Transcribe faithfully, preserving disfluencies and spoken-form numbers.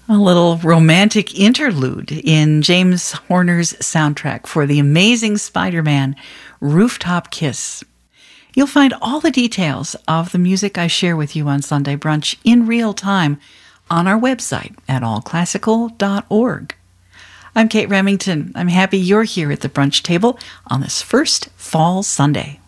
A little romantic interlude in James Horner's soundtrack for The Amazing Spider-Man, Rooftop Kiss. You'll find all the details of the music I share with you on Sunday Brunch in real time on our website at all classical dot org. I'm Kate Remington. I'm happy you're here at the brunch table on this first fall Sunday.